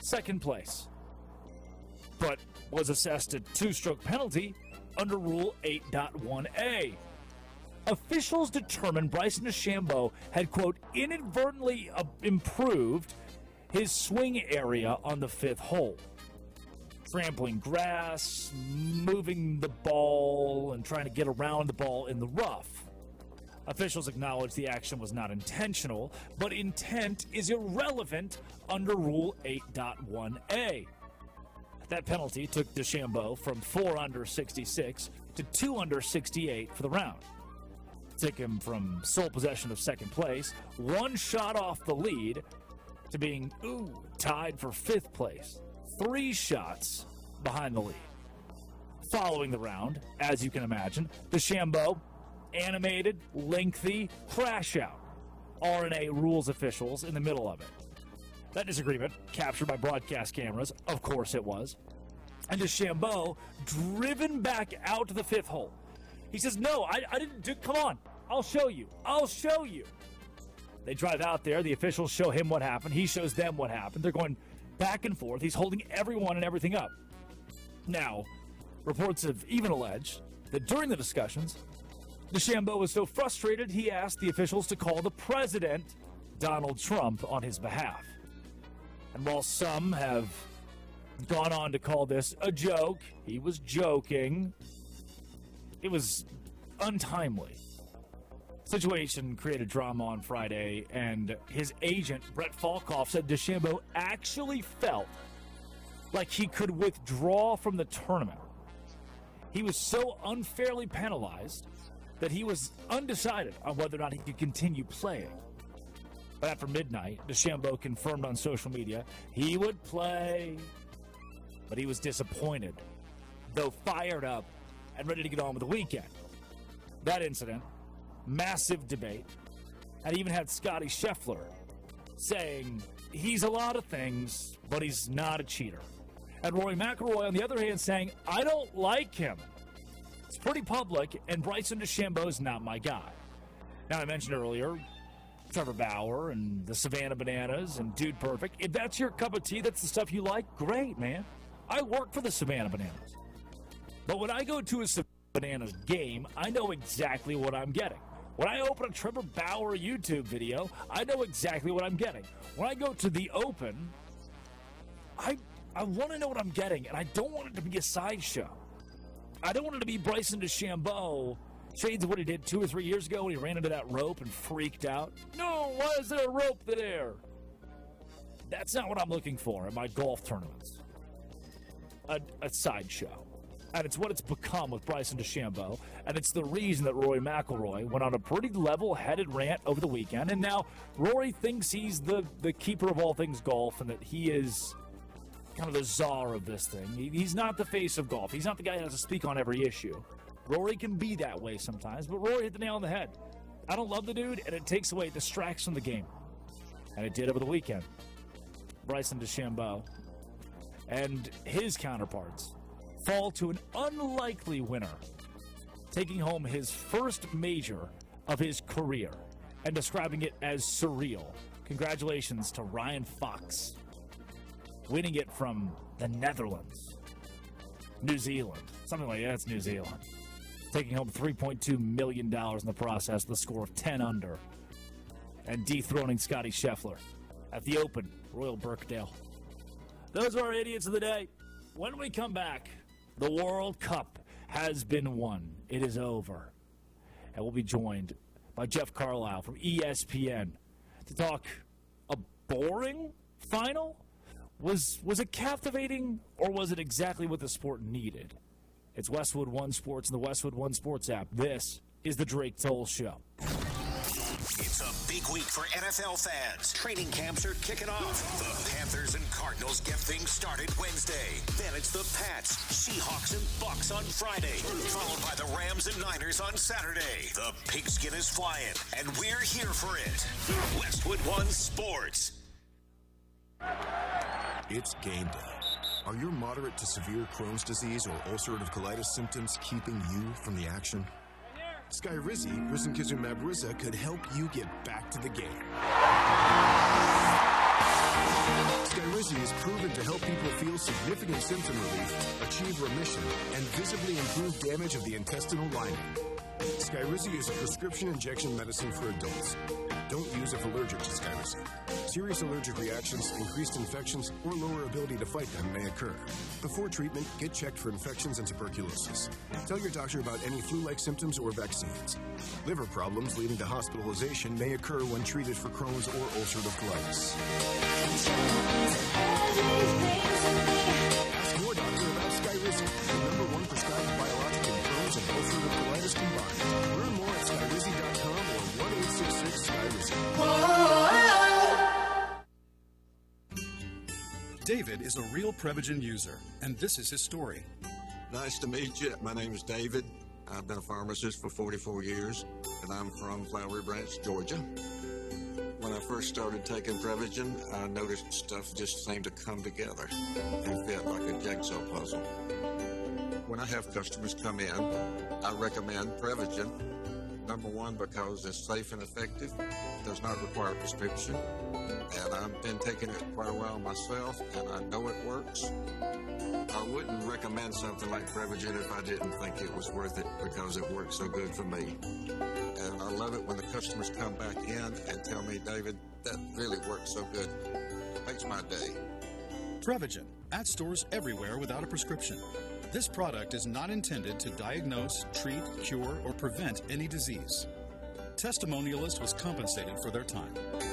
second place, but was assessed a 2-stroke penalty under Rule 8.1a. Officials determined Bryson DeChambeau had, quote, inadvertently improved his swing area on the 5th hole. Trampling grass, moving the ball, and trying to get around the ball in the rough. Officials acknowledged the action was not intentional, but intent is irrelevant under Rule 8.1a. That penalty took DeChambeau from 4 under 66 to 2 under 68 for the round. Took him from sole possession of second place, 1 shot off the lead, to being, tied for 5th place, 3 shots behind the lead. Following the round, as you can imagine, DeChambeau, animated, lengthy crash out. R&A rules officials in the middle of it. That disagreement, captured by broadcast cameras, of course it was. And DeChambeau driven back out to the 5th hole. He says, no, I didn't do, come on, I'll show you. They drive out there, the officials show him what happened, he shows them what happened. They're going back and forth, he's holding everyone and everything up. Now, reports have even alleged that during the discussions, DeChambeau was so frustrated he asked the officials to call the president, Donald Trump, on his behalf. And while some have gone on to call this a joke, he was joking, it was untimely. Situation created drama on Friday, and his agent, Brett Falkoff, said DeChambeau actually felt like he could withdraw from the tournament. He was so unfairly penalized that he was undecided on whether or not he could continue playing. But after midnight, DeChambeau confirmed on social media he would play, but he was disappointed, though fired up and ready to get on with the weekend. That incident, massive debate, and even had Scotty Scheffler saying he's a lot of things, but he's not a cheater. And Rory McIlroy, on the other hand, saying, I don't like him. It's pretty public, and Bryson DeChambeau is not my guy. Now, I mentioned earlier Trevor Bauer and the Savannah Bananas and Dude Perfect. If that's your cup of tea, that's the stuff you like, great, man. I work for the Savannah Bananas. But when I go to a Savannah Bananas game, I know exactly what I'm getting. When I open a Trevor Bauer YouTube video, I know exactly what I'm getting. When I go to the Open, I want to know what I'm getting, and I don't want it to be a sideshow. I don't want it to be Bryson DeChambeau, shades of what he did 2 or 3 years ago when he ran into that rope and freaked out. No, why is there a rope there? That's not what I'm looking for at my golf tournaments. A sideshow. And it's what it's become with Bryson DeChambeau, and it's the reason that Rory McIlroy went on a pretty level-headed rant over the weekend, and now Rory thinks he's the keeper of all things golf, and that he is kind of the czar of this thing. He's not the face of golf. He's not the guy that has to speak on every issue. Rory can be that way sometimes, but Rory hit the nail on the head. I don't love the dude, and it takes away, it distracts from the game. And it did over the weekend. Bryson DeChambeau and his counterparts fall to an unlikely winner, taking home his first major of his career and describing it as surreal. Congratulations to Ryan Fox, winning it from the Netherlands, New Zealand, something like that. It's New Zealand. Taking home $3.2 million in the process, the score of 10 under, and dethroning Scotty Scheffler at the Open, Royal Birkdale. Those are our idiots of the day. When we come back, the World Cup has been won. It is over. And we'll be joined by Jeff Carlisle from ESPN to talk a boring final? Was it captivating, or was it exactly what the sport needed? It's Westwood One Sports and the Westwood One Sports app. This is the Drake Toll Show. It's a big week for NFL fans. Training camps are kicking off. The Panthers and Cardinals get things started Wednesday. Then it's the Pats, Seahawks, and Bucks on Friday. Followed by the Rams and Niners on Saturday. The pigskin is flying, and we're here for it. Westwood One Sports. It's game day. Are your moderate to severe Crohn's disease or ulcerative colitis symptoms keeping you from the action? Skyrizi, risankizumab Riza, could help you get back to the game. Skyrizi is proven to help people feel significant symptom relief, achieve remission, and visibly improve damage of the intestinal lining. Skyrizi is a prescription injection medicine for adults. Don't use if allergic to Skyrizi. Serious allergic reactions, increased infections, or lower ability to fight them may occur. Before treatment, get checked for infections and tuberculosis. Tell your doctor about any flu-like symptoms or vaccines. Liver problems leading to hospitalization may occur when treated for Crohn's or ulcerative colitis. Ask your doctor about Skyrizi, the #1 prescribed biologic in Crohn's and ulcerative colitis combined. Learn more at Skyrizi.com or 1-866-SKYRIZI. David is a real Prevagen user, and this is his story. Nice to meet you. My name is David. I've been a pharmacist for 44 years, and I'm from Flowery Branch, Georgia. When I first started taking Prevagen, I noticed stuff just seemed to come together and fit like a jigsaw puzzle. When I have customers come in, I recommend Prevagen. #1, because it's safe and effective, does not require a prescription, and I've been taking it quite a while myself, and I know it works. I wouldn't recommend something like Prevagen if I didn't think it was worth it, because it works so good for me. And I love it when the customers come back in and tell me, David, that really works so good. It makes my day. Prevagen, at stores everywhere without a prescription. This product is not intended to diagnose, treat, cure, or prevent any disease. Testimonialist was compensated for their time.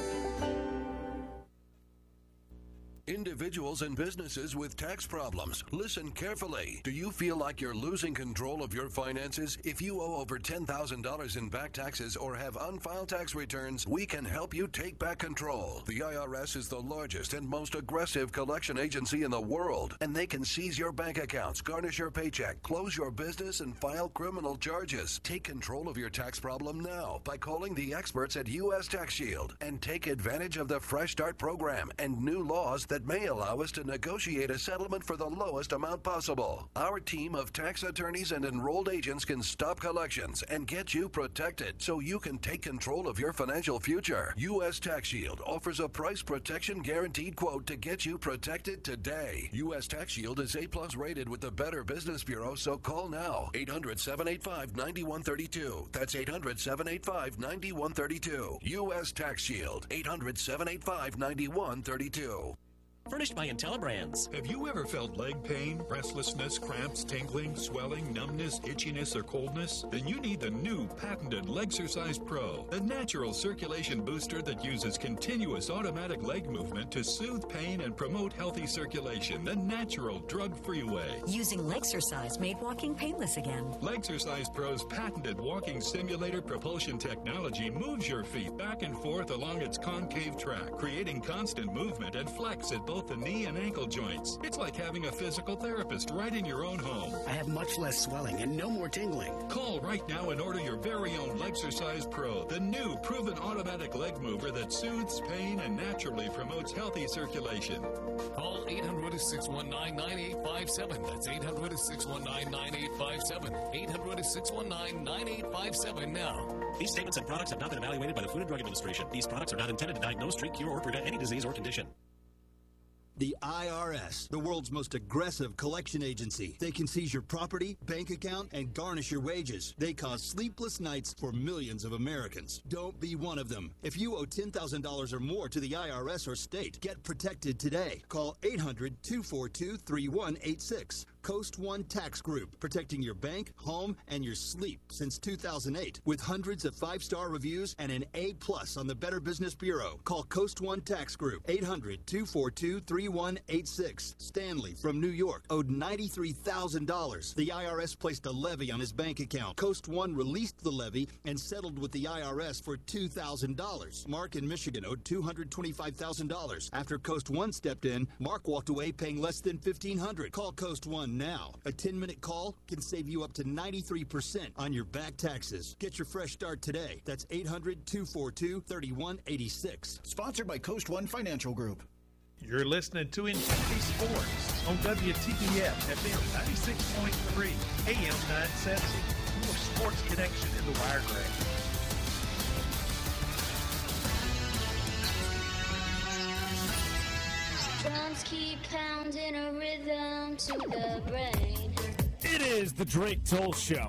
Individuals and businesses with tax problems, listen carefully. Do you feel like you're losing control of your finances? If you owe over $10,000 in back taxes or have unfiled tax returns, we can help you take back control. The IRS is the largest and most aggressive collection agency in the world, and they can seize your bank accounts, garnish your paycheck, close your business, and file criminal charges. Take control of your tax problem now by calling the experts at U.S. Tax Shield and take advantage of the Fresh Start program and new laws that may allow us to negotiate a settlement for the lowest amount possible. Our team of tax attorneys and enrolled agents can stop collections and get you protected so you can take control of your financial future. U.S. Tax Shield offers a price protection guaranteed quote to get you protected today. U.S. Tax Shield is A+ rated with the Better Business Bureau, so call now. 800-785-9132. That's 800-785-9132. U.S. Tax Shield. 800-785-9132. Furnished by IntelliBrands. Have you ever felt leg pain, restlessness, cramps, tingling, swelling, numbness, itchiness, or coldness? Then you need the new patented Legsercise Pro, the natural circulation booster that uses continuous automatic leg movement to soothe pain and promote healthy circulation, the natural drug-free way. Using Legsercise made walking painless again. Legsercise Pro's patented walking simulator propulsion technology moves your feet back and forth along its concave track, creating constant movement and flex at both the knee and ankle joints. It's like having a physical therapist right in your own home. I have much less swelling and no more tingling. Call right now and order your very own Legsercise Pro, the new proven automatic leg mover that soothes pain and naturally promotes healthy circulation. Call 800-619-9857. That's 800-619-9857. 800-619-9857 now. These statements and products have not been evaluated by the Food and Drug Administration. These products are not intended to diagnose, treat, cure, or prevent any disease or condition. The IRS, the world's most aggressive collection agency. They can seize your property, bank account, and garnish your wages. They cause sleepless nights for millions of Americans. Don't be one of them. If you owe $10,000 or more to the IRS or state, get protected today. Call 800-242-3186. Coast One Tax Group, protecting your bank, home, and your sleep since 2008. With hundreds of 5-star reviews and an A+ on the Better Business Bureau. Call Coast One Tax Group, 800-242-3186. Stanley from New York owed $93,000. The IRS placed a levy on his bank account. Coast One released the levy and settled with the IRS for $2,000. Mark in Michigan owed $225,000. After Coast One stepped in, Mark walked away paying less than $1,500. Call Coast One now. A 10-minute call can save you up to 93% on your back taxes. Get your fresh start today. That's 800-242-3186. Sponsored by Coast One Financial Group. You're listening to Infinity Sports on WTBF FM 96.3 AM 970. Your sports connection in the Wiregrass. Drums keep pounding a rhythm to the brain. It is the Drake Toll Show.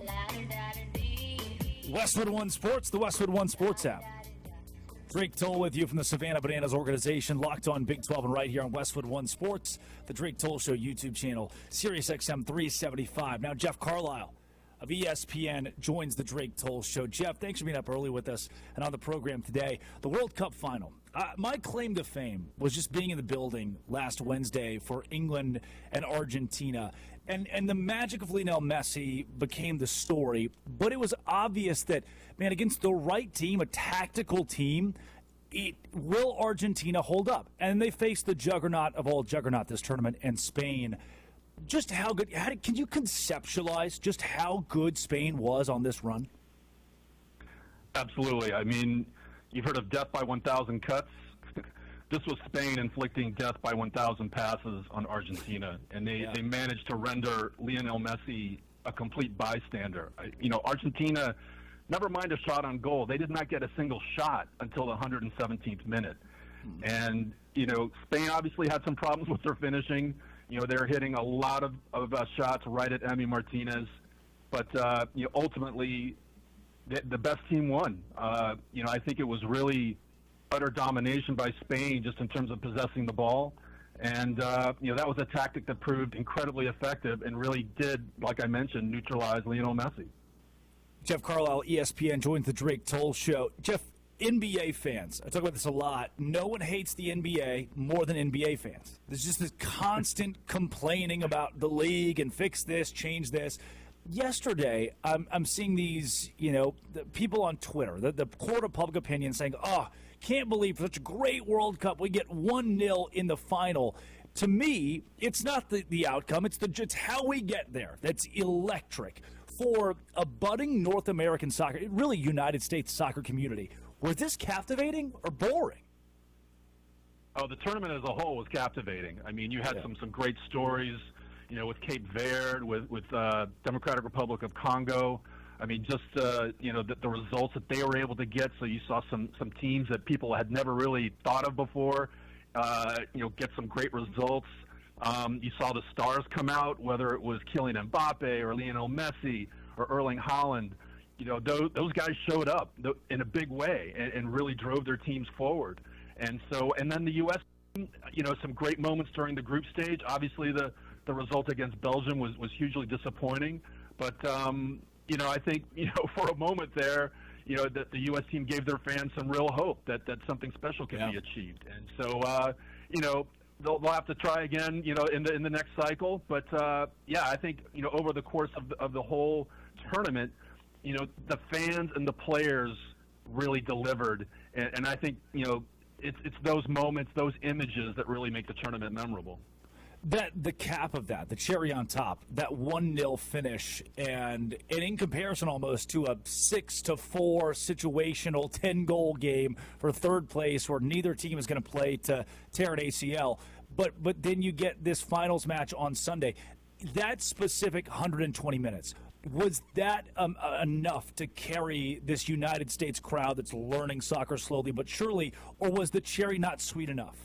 Westwood One Sports, the Westwood One Sports app. Drake Toll with you from the Savannah Bananas organization, locked on Big 12 and right here on Westwood One Sports, the Drake Toll Show YouTube channel, Sirius XM 375. Now, Jeff Carlisle of ESPN joins the Drake Toll Show. Jeff, thanks for being up early with us and on the program today. The World Cup final. My claim to fame was just being in the building last Wednesday for England and Argentina. And the magic of Lionel Messi became the story. But it was obvious that, man, against the right team, a tactical team, will Argentina hold up? And they faced the juggernaut of all juggernaut this tournament in Spain. Just how good, can you conceptualize just how good Spain was on this run? Absolutely. I mean, you've heard of death by 1,000 cuts. This was Spain inflicting death by 1,000 passes on Argentina, and they managed to render Lionel Messi a complete bystander. Argentina, never mind a shot on goal, they did not get a single shot until the 117th minute. And, Spain obviously had some problems with their finishing. They're hitting a lot of shots right at Emi Martinez. But, ultimately, the best team won. I think it was really utter domination by Spain just in terms of possessing the ball. And, that was a tactic that proved incredibly effective and really did, like I mentioned, neutralize Lionel Messi. Jeff Carlisle, ESPN, joins the Drake Toll Show. Jeff, NBA fans, I talk about this a lot. No one hates the NBA more than NBA fans. There's just this constant complaining about the league and fix this, change this. Yesterday, I'm seeing these, the people on Twitter, the court of public opinion saying, can't believe for such a great World Cup we get 1-0 in the final. To me, it's not the outcome, it's how we get there. That's electric. For a budding North American soccer, really United States soccer community, was this captivating or boring? Oh, the tournament as a whole was captivating. I mean, you had some great stories, with Cape Verde, with Democratic Republic of Congo. I mean, just, the results that they were able to get. So you saw some teams that people had never really thought of before, get some great results. You saw the stars come out, whether it was Kylian Mbappe or Lionel Messi or Erling Haaland. Those guys showed up in a big way and really drove their teams forward. And then the U.S., some great moments during the group stage. Obviously, the result against Belgium was hugely disappointing. But, I think, for a moment there, that the U.S. team gave their fans some real hope that something special can be achieved. And so, they'll have to try again, in the next cycle. But, I think, over the course of the whole tournament, the fans and the players really delivered. And I think, it's those moments, those images that really make the tournament memorable. The cap of that, the cherry on top, that 1-0 finish, and in comparison almost to a 6-4 situational 10-goal game for third place where neither team is going to play to tear an ACL. But then you get this finals match on Sunday. That specific 120 minutes, was that enough to carry this United States crowd that's learning soccer slowly but surely, or was the cherry not sweet enough?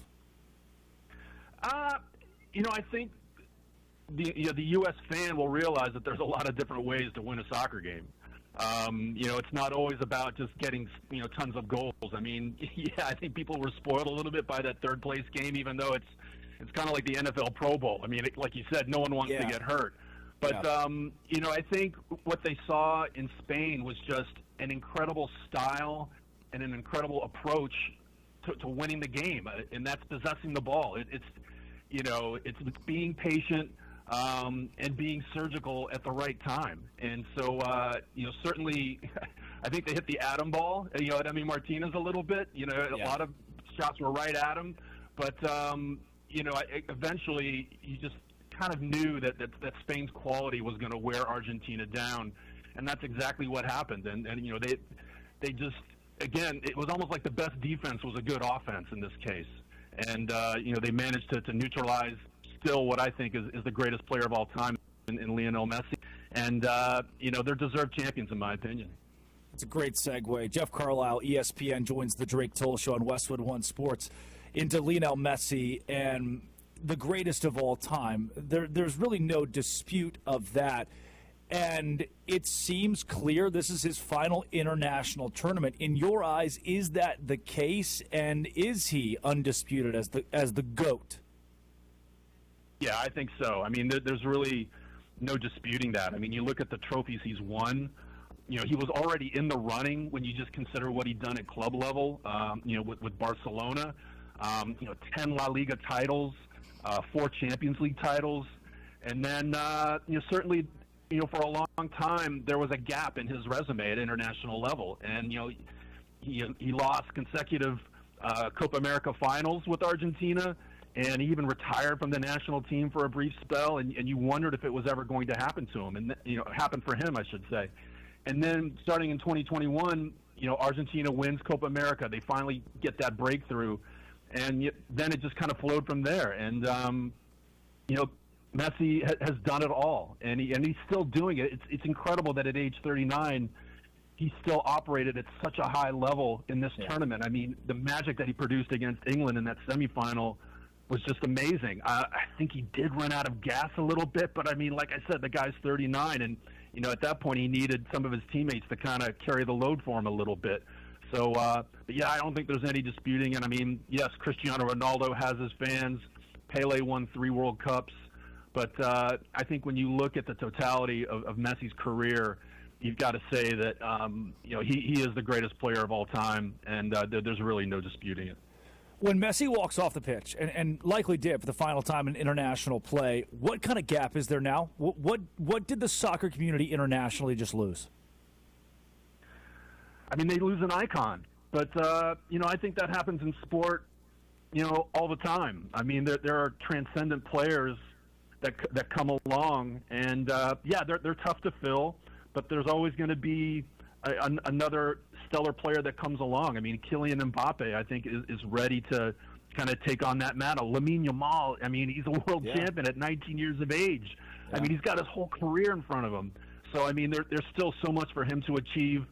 I think the U.S. fan will realize that there's a lot of different ways to win a soccer game. It's not always about just getting, tons of goals. I mean, I think people were spoiled a little bit by that third place game, even though it's kind of like the NFL Pro Bowl. I mean, like you said, no one wants to get hurt. But, I think what they saw in Spain was just an incredible style and an incredible approach to winning the game, and that's possessing the ball. It's being patient and being surgical at the right time. And so, certainly I think they hit the atom ball, at Emi Martinez a little bit. A lot of shots were right at him. But, eventually you just kind of knew that Spain's quality was going to wear Argentina down. And that's exactly what happened. And they just, again, it was almost like the best defense was a good offense in this case. And, they managed to neutralize still what I think is the greatest player of all time in Lionel Messi. And, they're deserved champions in my opinion. It's a great segue. Jeff Carlisle, ESPN, joins the Drake Toll Show on Westwood One Sports into Lionel Messi. And the greatest of all time. There's really no dispute of that. And it seems clear this is his final international tournament. In your eyes, is that the case? And is he undisputed as the GOAT? Yeah, I think so. I mean, there's really no disputing that. I mean, you look at the trophies he's won. You know, he was already in the running when you just consider what he'd done at club level, with Barcelona. 10 La Liga titles, 4 Champions League titles. And then, certainly, for a long time, there was a gap in his resume at international level. And, he lost consecutive Copa America finals with Argentina, and he even retired from the national team for a brief spell, and you wondered if it was ever going to happen to him, and, happen for him, I should say. And then starting in 2021, Argentina wins Copa America. They finally get that breakthrough, and then it just kind of flowed from there. And, Messi has done it all, and he's still doing it. It's incredible that at age 39, he still operated at such a high level in this tournament. I mean, the magic that he produced against England in that semifinal was just amazing. I think he did run out of gas a little bit, but I mean, like I said, the guy's 39, and at that point he needed some of his teammates to kind of carry the load for him a little bit. So, but yeah, I don't think there's any disputing it. I mean, yes, Cristiano Ronaldo has his fans. Pele won 3 World Cups. But I think when you look at the totality of Messi's career, you've got to say that he is the greatest player of all time, and there's really no disputing it. When Messi walks off the pitch, and likely did for the final time in international play, what kind of gap is there now? What did the soccer community internationally just lose? I mean, they lose an icon, but I think that happens in sport, all the time. I mean, there are transcendent players that come along, and they're tough to fill, but there's always going to be another stellar player that comes along. I mean, Kylian Mbappe, I think, is ready to kind of take on that mantle. Lamine Yamal, I mean, he's a world champion at 19 years of age. Yeah. I mean, he's got his whole career in front of him. So, I mean, there's still so much for him to achieve.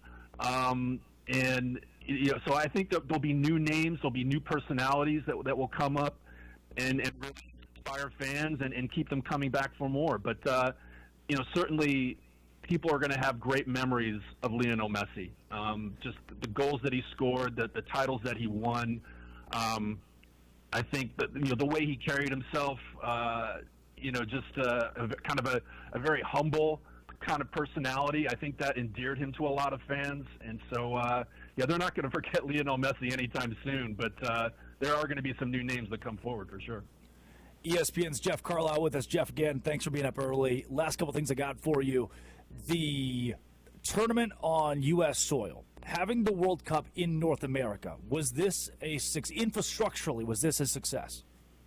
So I think that there'll be new names, there'll be new personalities that will come up and really inspire fans and keep them coming back for more. But, certainly people are going to have great memories of Lionel Messi. Just the goals that he scored, the titles that he won. I think that, the way he carried himself, just kind of a very humble kind of personality. I think that endeared him to a lot of fans. And so, they're not going to forget Lionel Messi anytime soon, but there are going to be some new names that come forward for sure. ESPN's Jeff Carlisle with us. Jeff, again, thanks for being up early. Last couple things I got for you. The tournament on U.S. soil, having the World Cup in North America, was this infrastructurally, was this a success?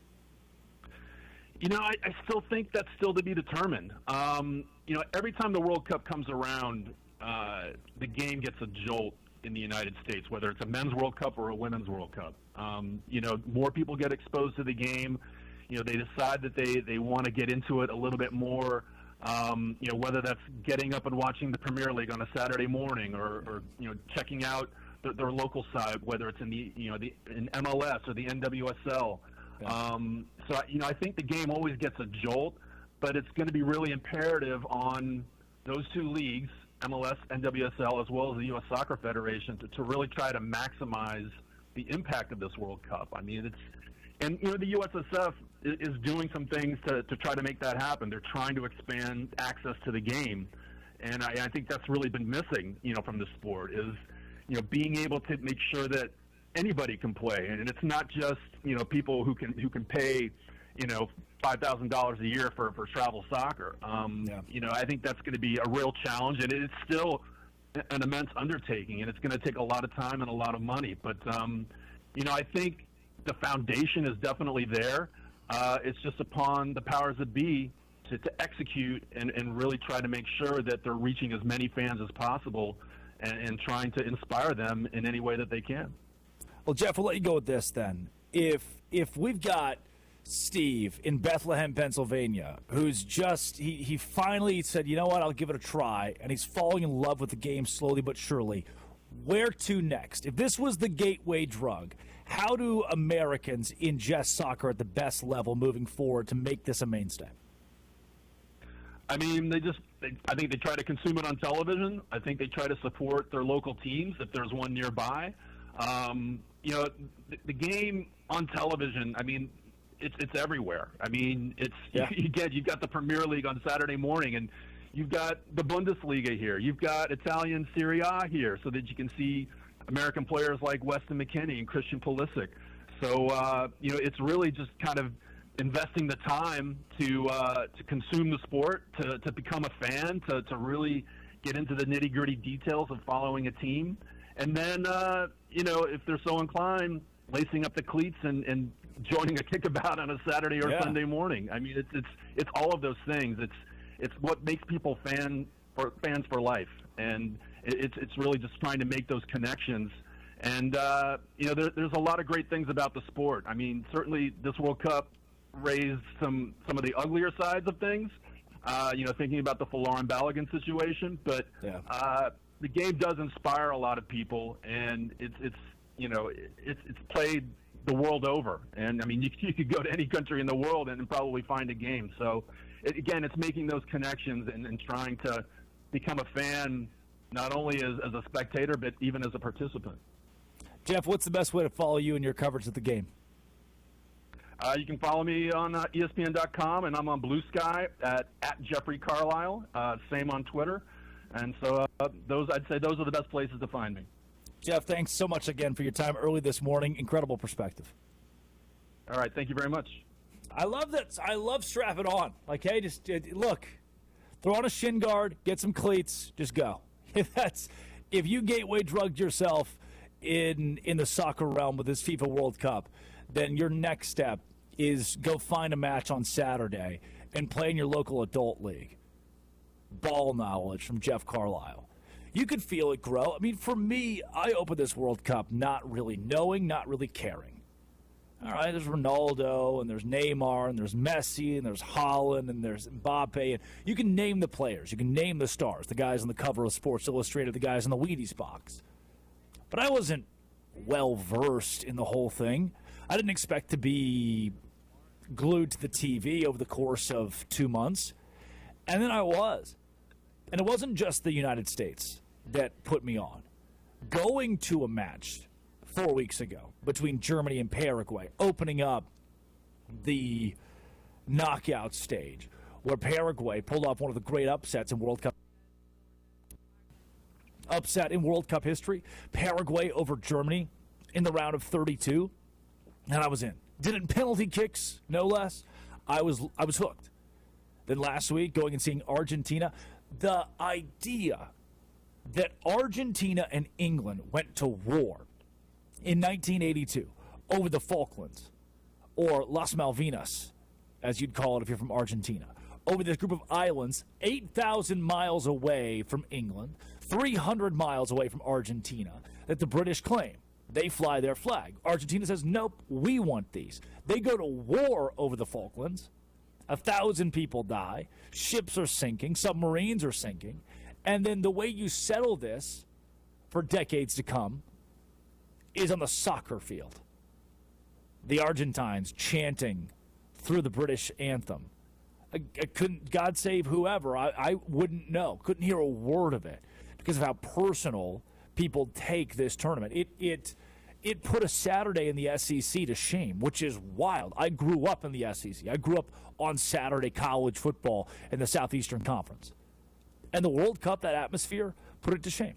I still think that's still to be determined. Every time the World Cup comes around, the game gets a jolt in the United States, whether it's a men's World Cup or a women's World Cup. More people get exposed to the game. They decide that they want to get into it a little bit more. Whether that's getting up and watching the Premier League on a Saturday morning, or checking out their local side, whether it's in in MLS or the NWSL. So I think the game always gets a jolt, but it's going to be really imperative on those two leagues, MLS, NWSL, as well as the U.S. Soccer Federation, to really try to maximize the impact of this World Cup. I mean, the USSF is doing some things to try to make that happen. They're trying to expand access to the game, and I think that's really been missing, from the sport, is, being able to make sure that anybody can play, and it's not just, people who can pay, $5,000 a year for travel soccer. I think that's going to be a real challenge, and it's still an immense undertaking, and it's going to take a lot of time and a lot of money. But, I think the foundation is definitely there. It's just upon the powers that be to execute and really try to make sure that they're reaching as many fans as possible and trying to inspire them in any way that they can. Well, Jeff, we'll let you go with this then. If we've got Steve in Bethlehem, Pennsylvania, who's just, he finally said, you know what, I'll give it a try, and he's falling in love with the game slowly but surely, where to next? If this was the gateway drug, How do Americans ingest soccer at the best level moving forward to make this a mainstay? I mean, I think they try to consume it on television. I think they try to support their local teams if there's one nearby. You know, the game on television, I mean, it's everywhere. I mean, you've got the Premier League on Saturday morning, and you've got the Bundesliga here. You've got Italian Serie A here, so that you can see American players like Weston McKennie and Christian Pulisic. So, you know, it's really just kind of investing the time to consume the sport, to become a fan, to really get into the nitty-gritty details of following a team. And then, you know, if they're so inclined, lacing up the cleats and joining a kickabout on a Saturday or Sunday morning. I mean, it's all of those things. It's what makes people fans for life, and it's really just trying to make those connections. And you know, there's a lot of great things about the sport. I mean, certainly this World Cup raised some of the uglier sides of things. You know, thinking about the Folarin Balogun situation, but the game does inspire a lot of people, and it's you know, it's played the world over. And I mean, you could go to any country in the world and probably find a game. So again, it's making those connections and trying to become a fan, not only as a spectator, but even as a participant. Jeff, what's the best way to follow you in your coverage of the game? You can follow me on ESPN.com, and I'm on Blue Sky at Jeffrey Carlisle. Same on Twitter. And so I'd say those are the best places to find me. Jeff, thanks so much again for your time early this morning. Incredible perspective. All right, thank you very much. I love that. I love strap it on. Like, hey, just look, throw on a shin guard, get some cleats, just go. If you gateway drugged yourself in the soccer realm with this FIFA World Cup, then your next step is go find a match on Saturday and play in your local adult league. Ball knowledge from Jeff Carlisle. You could feel it grow. I mean, for me, I opened this World Cup not really knowing, not really caring. All right, there's Ronaldo, and there's Neymar, and there's Messi, and there's Haaland, and there's Mbappe. And you can name the players. You can name the stars, the guys on the cover of Sports Illustrated, the guys in the Wheaties box. But I wasn't well-versed in the whole thing. I didn't expect to be glued to the TV over the course of 2 months. And then I was. And it wasn't just the United States that put me on. Going to a match 4 weeks ago between Germany and Paraguay, opening up the knockout stage, where Paraguay pulled off one of the great upsets in World Cup. Upset in World Cup history. Paraguay over Germany in the round of 32. And I was in. Did it in penalty kicks, no less. I was hooked. Then last week, going and seeing Argentina, the idea that Argentina and England went to war in 1982 over the Falklands, or Las Malvinas, as you'd call it if you're from Argentina, over this group of islands 8,000 miles away from England, 300 miles away from Argentina, that the British claim. They fly their flag. Argentina says, nope, we want these. They go to war over the Falklands. 1,000 people die. Ships are sinking. Submarines are sinking. And then the way you settle this for decades to come is on the soccer field. The Argentines chanting through the British anthem. I couldn't, God save whoever, I wouldn't know. Couldn't hear a word of it because of how personal people take this tournament. It put a Saturday in the SEC to shame, which is wild. I grew up in the SEC. I grew up on Saturday college football in the Southeastern Conference. And the World Cup, that atmosphere, put it to shame.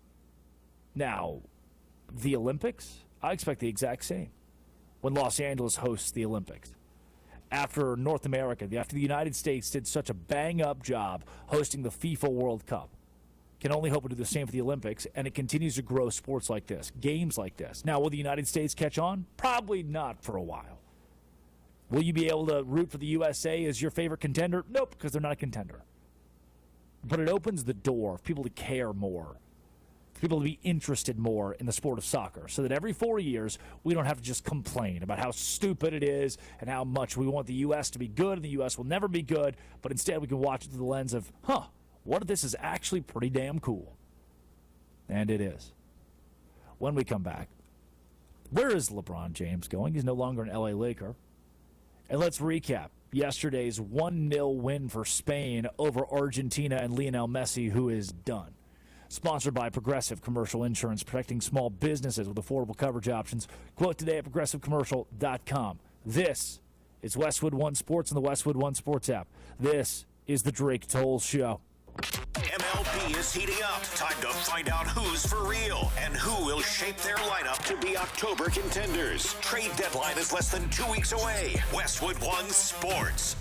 Now, the Olympics, I expect the exact same when Los Angeles hosts the Olympics. After North America, after the United States did such a bang-up job hosting the FIFA World Cup, can only hope to do the same for the Olympics, and it continues to grow sports like this, games like this. Now, will the United States catch on? Probably not for a while. Will you be able to root for the USA as your favorite contender? Nope, because they're not a contender. But it opens the door for people to care more, for people to be interested more in the sport of soccer, so that every 4 years we don't have to just complain about how stupid it is and how much we want the U.S. to be good and the U.S. will never be good, but instead we can watch it through the lens of, what if this is actually pretty damn cool? And it is. When we come back, Where is LeBron James going? He's no longer an LA Laker. And let's recap yesterday's 1-0 win for Spain over Argentina and Lionel Messi, who is done. Sponsored by Progressive Commercial Insurance, protecting small businesses with affordable coverage options. Quote today at progressivecommercial.com. This is Westwood One Sports and the Westwood One Sports app. This is the Drake Toll Show. MLB is heating up. Time to find out who's for real and who will shape their lineup to be October contenders. Trade deadline is less than 2 weeks away. Westwood One Sports.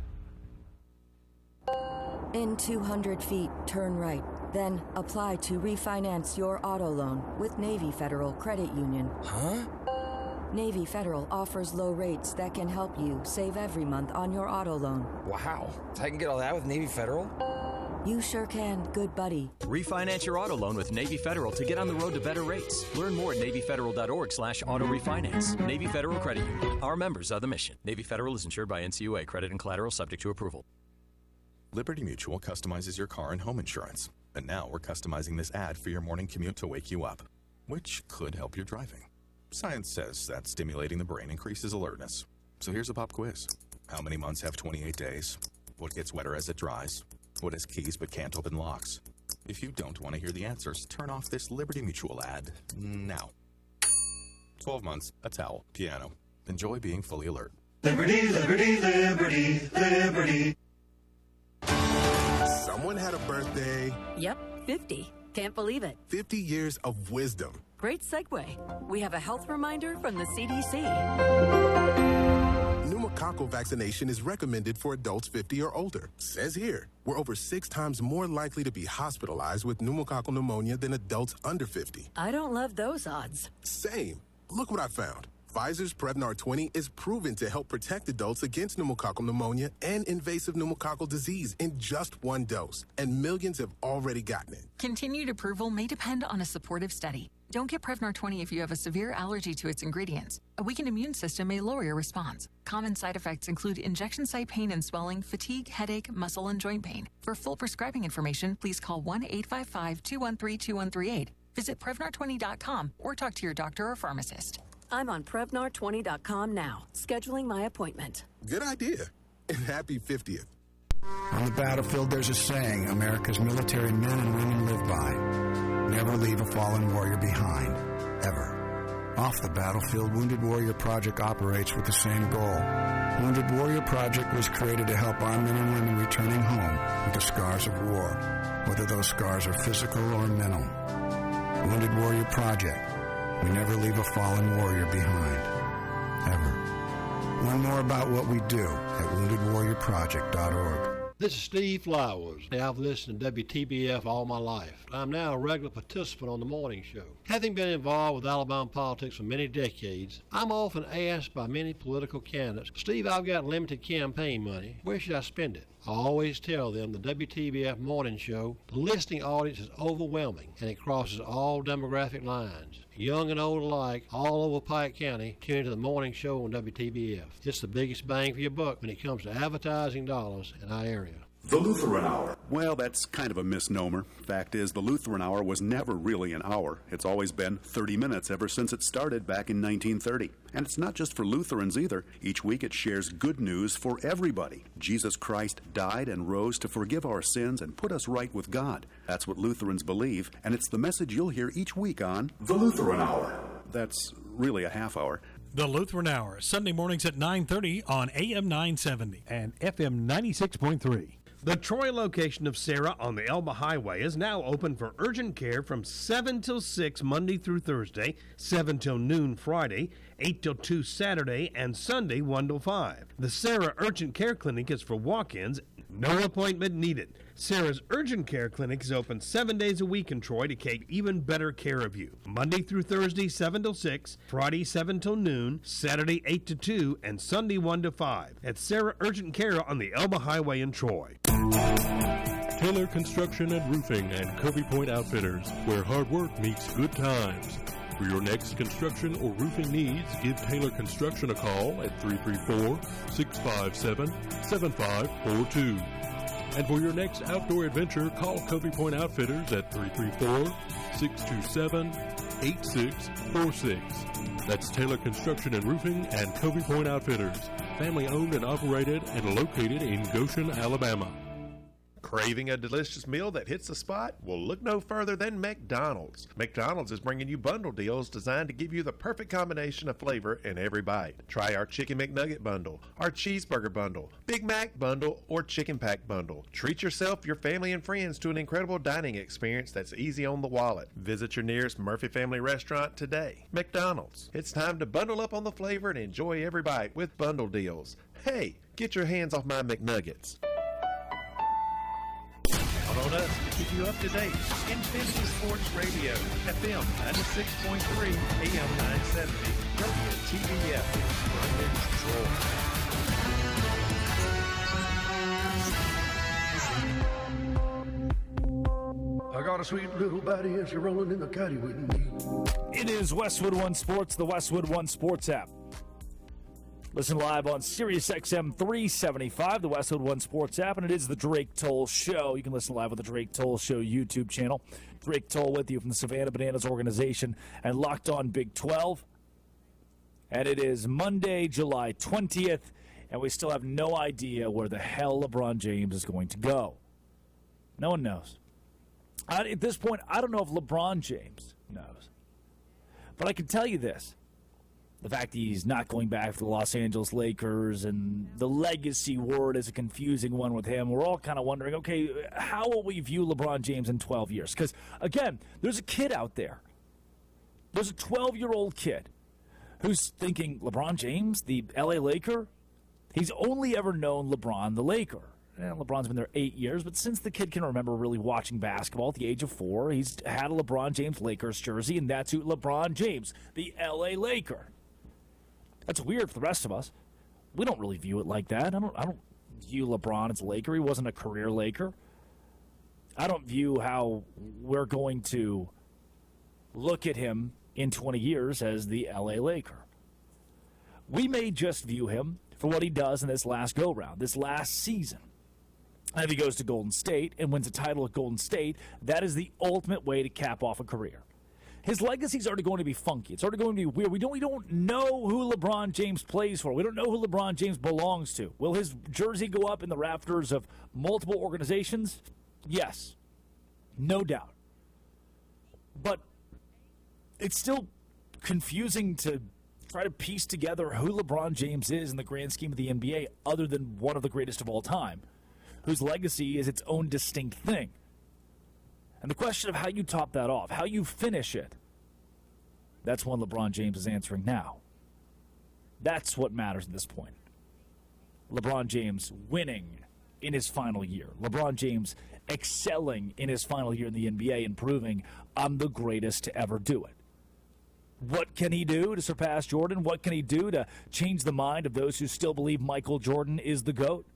In 200 feet, turn right. Then apply to refinance your auto loan with Navy Federal Credit Union. Huh? Navy Federal offers low rates that can help you save every month on your auto loan. Wow. I can get all that with Navy Federal? You sure can, good buddy. Refinance your auto loan with Navy Federal to get on the road to better rates. Learn more at NavyFederal.org/auto refinance. Navy Federal Credit Union. Our members are the mission. Navy Federal is insured by NCUA. Credit and collateral subject to approval. Liberty Mutual customizes your car and home insurance. And now we're customizing this ad for your morning commute to wake you up, which could help your driving. Science says that stimulating the brain increases alertness. So here's a pop quiz. How many months have 28 days? What gets wetter as it dries? What has keys but can't open locks? If you don't want to hear the answers, turn off this Liberty Mutual ad now. 12 months, a towel, piano. Enjoy being fully alert. Liberty, liberty, liberty, liberty. Someone had a birthday. Yep, 50. Can't believe it. 50 years of wisdom. Great segue. We have a health reminder from the CDC. Pneumococcal vaccination is recommended for adults 50 or older. Says here, we're over 6 times more likely to be hospitalized with pneumococcal pneumonia than adults under 50. I don't love those odds. Same. Look what I found. Pfizer's Prevnar 20 is proven to help protect adults against pneumococcal pneumonia and invasive pneumococcal disease in just 1 dose, and millions have already gotten it. Continued approval may depend on a supportive study. Don't get Prevnar 20 if you have a severe allergy to its ingredients. A weakened immune system may lower your response. Common side effects include injection site pain and swelling, fatigue, headache, muscle and joint pain. For full prescribing information, please call 1-855-213-2138. Visit Prevnar20.com or talk to your doctor or pharmacist. I'm on Prevnar20.com now, scheduling my appointment. Good idea. And happy 50th. On the battlefield, there's a saying America's military men and women live by. Never leave a fallen warrior behind, ever. Off the battlefield, Wounded Warrior Project operates with the same goal. Wounded Warrior Project was created to help our men and women returning home with the scars of war, whether those scars are physical or mental. Wounded Warrior Project. We never leave a fallen warrior behind, ever. Learn more about what we do at woundedwarriorproject.org. This is Steve Flowers. I've listened to WTBF all my life. I'm now a regular participant on the morning show. Having been involved with Alabama politics for many decades, I'm often asked by many political candidates, Steve, I've got limited campaign money. Where should I spend it? I always tell them the WTBF morning show, the listening audience is overwhelming and it crosses all demographic lines. Young and old alike, all over Pike County, tune into the morning show on WTBF. It's the biggest bang for your buck when it comes to advertising dollars in our area. The Lutheran Hour. Well, that's kind of a misnomer. Fact is, the Lutheran Hour was never really an hour. It's always been 30 minutes ever since it started back in 1930. And it's not just for Lutherans either. Each week it shares good news for everybody. Jesus Christ died and rose to forgive our sins and put us right with God. That's what Lutherans believe, and it's the message you'll hear each week on The Lutheran Hour. That's really a half hour. The Lutheran Hour, Sunday mornings at 9:30 on AM 970 and FM 96.3. The Troy location of Sarah on the Elba Highway is now open for urgent care from 7 till 6 Monday through Thursday, 7 till noon Friday, 8 till 2 Saturday, and Sunday 1 till 5. The Sarah Urgent Care Clinic is for walk-ins, no appointment needed. Sarah's Urgent Care Clinic is open 7 days a week in Troy to take even better care of you. Monday through Thursday, 7 till 6, Friday, 7 till noon, Saturday, 8 to 2, and Sunday, 1 to 5. At Sarah Urgent Care on the Elba Highway in Troy. Taylor Construction and Roofing and Kirby Point Outfitters, where hard work meets good times. For your next construction or roofing needs, give Taylor Construction a call at 334-657-7542. And for your next outdoor adventure, call Covey Point Outfitters at 334-627-5555. 8646. That's Taylor Construction and Roofing and Covey Point Outfitters. Family owned and operated and located in Goshen, Alabama. Craving a delicious meal that hits the spot? Well, look no further than McDonald's. McDonald's is bringing you bundle deals designed to give you the perfect combination of flavor in every bite. Try our Chicken McNugget bundle, our Cheeseburger bundle, Big Mac bundle, or Chicken Pack bundle. Treat yourself, your family, and friends to an incredible dining experience that's easy on the wallet. Visit your nearest Murphy Family Restaurant today. McDonald's. It's time to bundle up on the flavor and enjoy every bite with bundle deals. Hey, get your hands off my McNuggets. On us to keep you up to date. Infinity Sports Radio, FM 96.3, AM 970, WTBF, Control. I got a sweet little body and she's rolling in the caddy with me. It is Westwood One Sports, the Westwood One Sports app. Listen live on SiriusXM 375, the Westwood One Sports app, and it is the Drake Toll Show. You can listen live on the Drake Toll Show YouTube channel. Drake Toll with you from the Savannah Bananas organization and Locked On Big 12. And it is Monday, July 20th, and we still have no idea where the hell LeBron James is going to go. No one knows. At this point, I don't know if LeBron James knows. But I can tell you this. The fact that he's not going back to the Los Angeles Lakers and the legacy word is a confusing one with him. We're all kind of wondering, okay, how will we view LeBron James in 12 years? Because, again, there's a kid out there. There's a 12-year-old kid who's thinking, LeBron James, the L.A. Laker? He's only ever known LeBron, the Laker. LeBron's been there 8 years, but since the kid can remember really watching basketball at the age of 4, he's had a LeBron James Lakers jersey, and that's who LeBron James, the L.A. Laker. That's weird for the rest of us. We don't really view it like that. I don't view LeBron as a Laker. He wasn't a career Laker. I don't view how we're going to look at him in 20 years as the L.A. Laker. We may just view him for what he does in this last go-round, this last season. And if he goes to Golden State and wins a title at Golden State, that is the ultimate way to cap off a career. His legacy is already going to be funky. It's already going to be weird. We don't know who LeBron James plays for. We don't know who LeBron James belongs to. Will his jersey go up in the rafters of multiple organizations? Yes. No doubt. But it's still confusing to try to piece together who LeBron James is in the grand scheme of the NBA other than one of the greatest of all time, whose legacy is its own distinct thing. And the question of how you top that off, how you finish it, that's one LeBron James is answering now. That's what matters at this point. LeBron James winning in his final year. LeBron James excelling in his final year in the NBA and proving, I'm the greatest to ever do it. What can he do to surpass Jordan? What can he do to change the mind of those who still believe Michael Jordan is the GOAT?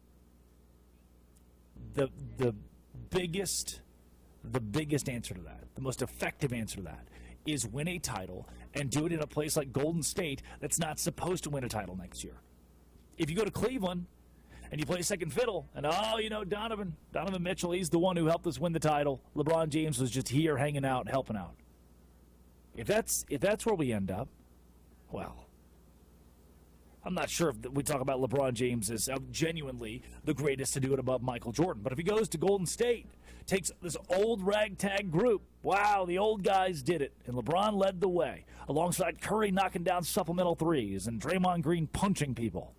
The biggest answer to that, the most effective answer to that, is win a title and do it in a place like Golden State that's not supposed to win a title next year. If you go to Cleveland and you play second fiddle and, Donovan Mitchell, he's the one who helped us win the title. LeBron James was just here hanging out and helping out. If that's where we end up, well, I'm not sure if we talk about LeBron James as genuinely the greatest to do it above Michael Jordan. But if he goes to Golden State, takes this old ragtag group, wow, the old guys did it, and LeBron led the way, alongside Curry knocking down supplemental threes and Draymond Green punching people.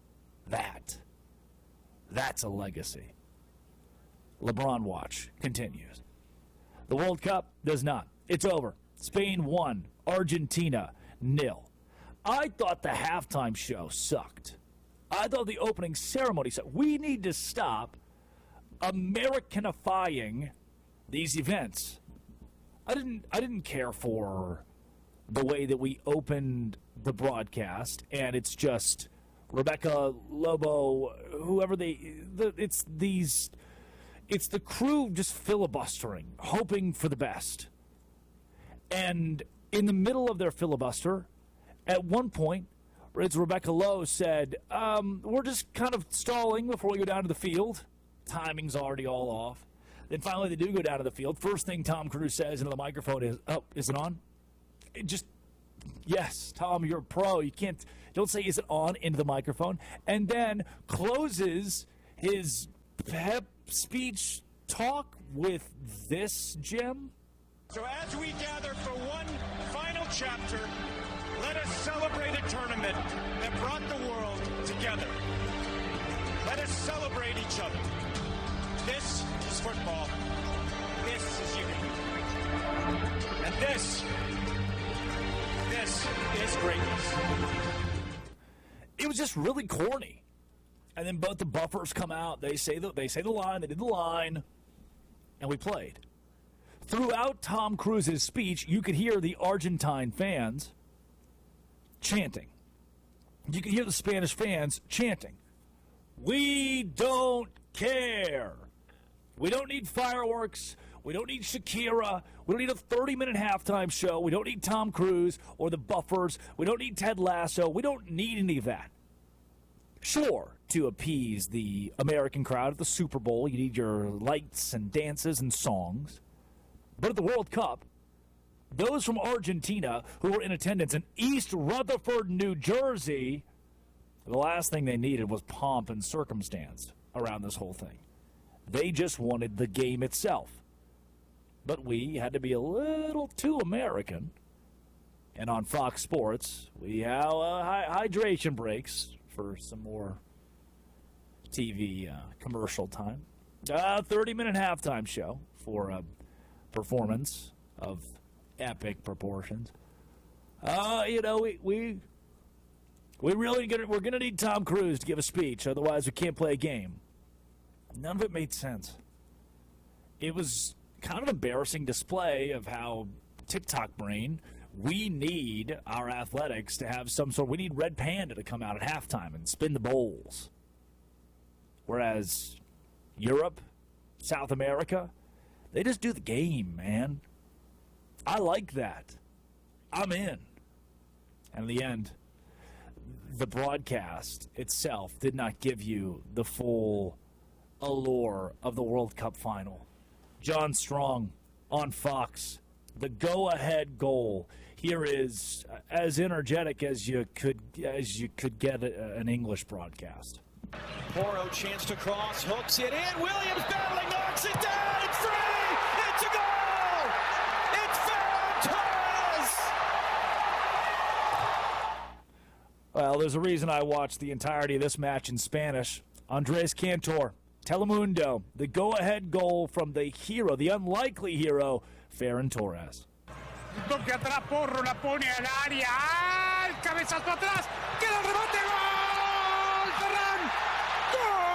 That's a legacy. LeBron watch continues. The World Cup does not. It's over. Spain won. Argentina, 0. I thought the halftime show sucked. I thought the opening ceremony sucked. We need to stop Americanifying these events. I didn't care for the way that we opened the broadcast, and it's just Rebecca Lobo, whoever it's the crew just filibustering, hoping for the best. And in the middle of their filibuster, at one point, as Rebecca Lowe said, we're just kind of stalling before we go down to the field. Timing's already all off. Then finally they do go down to the field. First thing Tom Cruise says into the microphone is, is it on? Yes, Tom, you're a pro. You don't say is it on into the microphone. And then closes his pep speech talk with this, Jim. So as we gather for one final chapter, let us celebrate a tournament that brought the world together. Let us celebrate each other. This is football. This is unity. And this is greatness. It was just really corny. And then both the buffers come out. They say the line. They did the line. And we played. Throughout Tom Cruise's speech, you could hear the Argentine fans chanting. You could hear the Spanish fans chanting. We don't care. We don't need fireworks. We don't need Shakira. We don't need a 30-minute halftime show. We don't need Tom Cruise or the buffers. We don't need Ted Lasso. We don't need any of that. Sure, to appease the American crowd at the Super Bowl, you need your lights and dances and songs. But at the World Cup, those from Argentina who were in attendance in East Rutherford, New Jersey, the last thing they needed was pomp and circumstance around this whole thing. They just wanted the game itself. But we had to be a little too American. And on Fox Sports, we have hydration breaks for some more TV commercial time. 30-minute halftime show for a performance of epic proportions. We're gonna need Tom Cruise to give a speech, otherwise we can't play a game. None of it made sense. It was kind of an embarrassing display of how TikTok brain, we need our athletics to have some sort. We need Red Panda to come out at halftime and spin the bowls. Whereas Europe, South America, they just do the game, man. I like that. I'm in. And in the end, the broadcast itself did not give you the full allure of the World Cup final. John Strong on Fox, the go-ahead goal. Here is as energetic as you could get an English broadcast. Porro chance to cross, hooks it in. Williams battling, knocks it down. It's free. It's a goal. It's Ferran Torres. Well, there's a reason I watched the entirety of this match in Spanish. Andres Cantor, Telemundo, the go-ahead goal from the hero, the unlikely hero, Ferran Torres. Toque atrás, Porro la pone al área. ¡Al cabezazo atrás! ¡Queda el rebote!